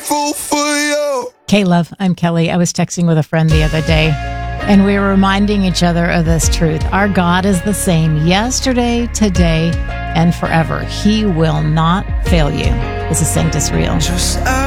grateful for you. Hey, love, I'm Kelly. I was texting with a friend the other day, and we were reminding each other of this truth. Our God is the same yesterday, today, and forever. He will not fail you. This is Sanctus Real. Just